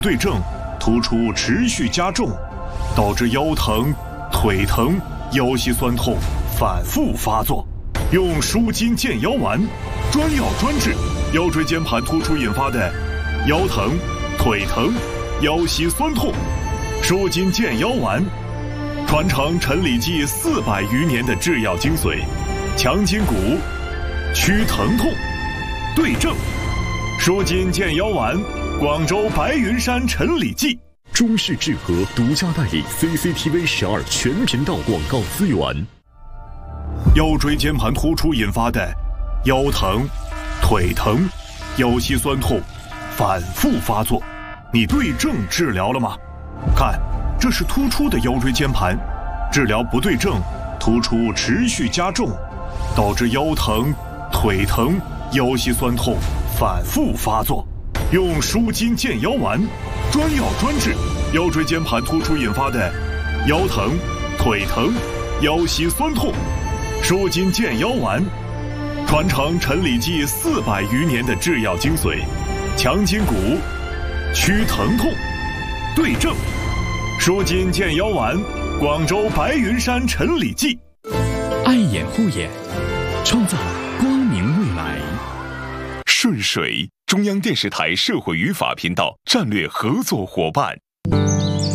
对症，突出持续加重，导致腰疼、腿疼、腰膝酸痛反复发作。用舒筋健腰丸，专药专治腰椎间盘突出引发的腰疼、腿疼、腰膝酸痛。舒筋健腰丸，传承陈李济400余年的制药精髓，强筋骨，祛疼痛，对症。舒筋健腰丸，广州白云山陈李济。 中式制和独家代理 CCTV 12全频道广告资源。 腰椎间盘突出引发的腰疼、腿疼、腰膝酸痛反复发作，你对症治疗了吗？看，这是突出的腰椎间盘，治疗不对症，突出持续加重，导致腰疼、腿疼、腰膝酸痛反复发作。用舒筋健腰丸，专药专治腰椎间盘突出引发的腰疼、腿疼、腰膝酸痛。舒筋健腰丸，传承陈李济400余年的制药精髓，强筋骨，祛疼痛，对症。舒筋健腰丸，广州白云山陈李济。 爱眼护眼，创造光明未来。 顺水，中央电视台社会与法频道战略合作伙伴。